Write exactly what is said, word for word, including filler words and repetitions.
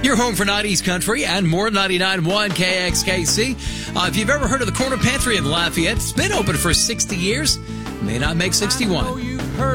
Your home for nineties country and more. Ninety-nine point one K X K C. Uh, if you've ever heard of the Corner Pantry in Lafayette, it's been open for sixty years. May not make sixty-one.